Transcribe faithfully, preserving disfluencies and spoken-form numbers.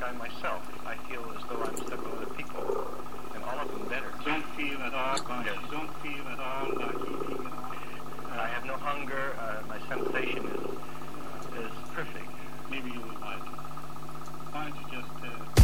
by myself. I feel as though I'm stuck with other people, and all of them better. Don't feel at all conscious. Yes. Don't feel at all like eating. I have no hunger. Uh, my sense